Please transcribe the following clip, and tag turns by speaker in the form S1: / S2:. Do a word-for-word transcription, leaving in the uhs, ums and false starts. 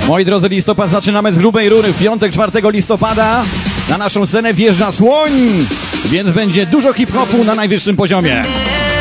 S1: Moi drodzy, listopad zaczynamy z grubej rury. W piątek, czwartego listopada na naszą scenę wjeżdża Słoń, więc będzie dużo hip-hopu na najwyższym poziomie.